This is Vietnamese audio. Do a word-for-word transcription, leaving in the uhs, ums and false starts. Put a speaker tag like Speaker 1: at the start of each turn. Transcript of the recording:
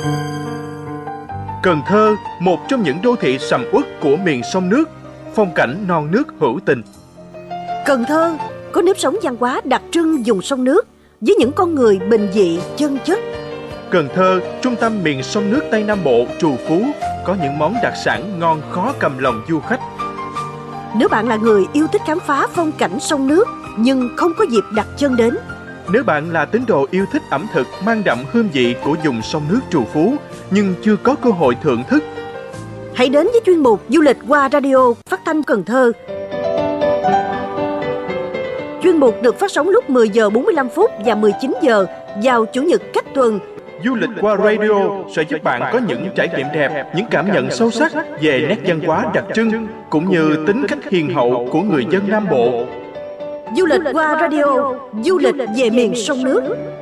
Speaker 1: Cần Thơ, một trong những đô thị sầm uất của miền sông nước, phong cảnh non nước hữu tình.
Speaker 2: Cần Thơ có nếp sống văn hóa đặc trưng vùng sông nước với những con người bình dị, chân chất.
Speaker 1: Cần Thơ, trung tâm miền sông nước Tây Nam Bộ, trù phú, có những món đặc sản ngon khó cầm lòng du khách.
Speaker 2: Nếu bạn là người yêu thích khám phá phong cảnh sông nước nhưng không có dịp đặt chân đến,
Speaker 1: nếu bạn là tín đồ yêu thích ẩm thực mang đậm hương vị của vùng sông nước trù phú nhưng chưa có cơ hội thưởng thức,
Speaker 2: hãy đến với chuyên mục Du lịch qua radio phát thanh Cần Thơ. Chuyên mục được phát sóng lúc mười giờ bốn mươi lăm phút và mười chín giờ vào Chủ nhật cách tuần.
Speaker 1: Du lịch qua radio sẽ giúp bạn có những trải nghiệm đẹp, những cảm nhận sâu sắc về nét văn hóa đặc trưng cũng như tính cách hiền hậu của người dân Nam Bộ.
Speaker 2: Du lịch qua radio, du lịch về miền sông nước.